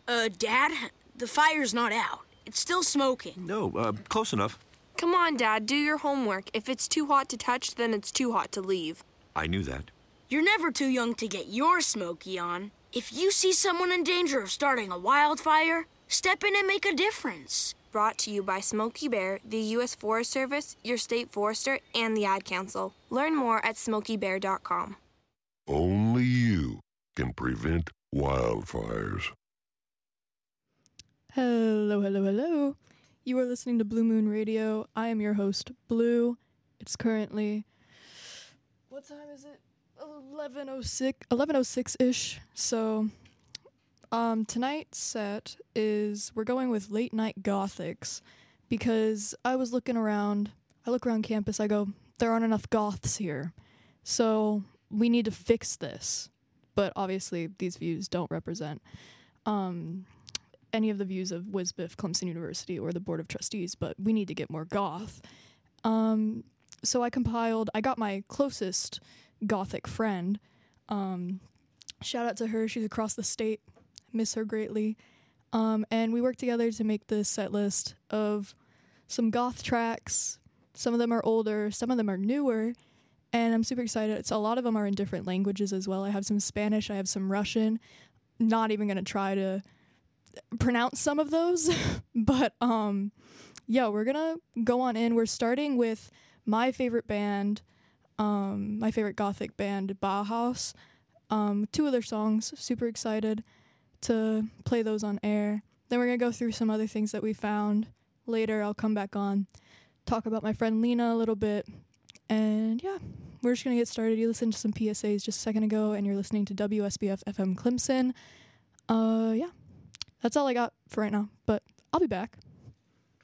Dad, the fire's not out. It's still smoking. No, close enough. Come on, Dad, do your homework. If it's too hot to touch, then it's too hot to leave. I knew that. You're never too young to get your smoky on. If you see someone in danger of starting a wildfire, step in and make a difference. Brought to you by Smokey Bear, the U.S. Forest Service, your state forester, and the Ad Council. Learn more at smokeybear.com. Only you can prevent wildfires. Hello, hello, hello. You are listening to Blue Moon Radio. I am your host, Blue. It's currently... What time is it? 11:06-ish. So, tonight's set is... We're going with late night gothics because I was looking around. I look around campus. I go, there aren't enough goths here. So, we need to fix this. But obviously, these views don't represent... any of the views of WSBIF, Clemson University, or the Board of Trustees, but we need to get more goth. So I got my closest gothic friend. Shout out to her, she's across the state, miss her greatly. And we worked together to make this set list of some goth tracks. Some of them are older, some of them are newer, and I'm super excited. So a lot of them are in different languages as well. I have some Spanish, I have some Russian. Not even going to try to pronounce some of those, but yeah, we're gonna go on in. We're starting with my favorite band, my favorite gothic band, Bauhaus. 2 of their songs, super excited to play those on air. Then we're gonna go through some other things that we found. Later I'll come back on, talk about my friend Lena a little bit, and yeah, we're just gonna get started. You listened to some PSAs just a second ago, and you're listening to WSBF FM Clemson. Yeah. That's all I got for right now, but I'll be back.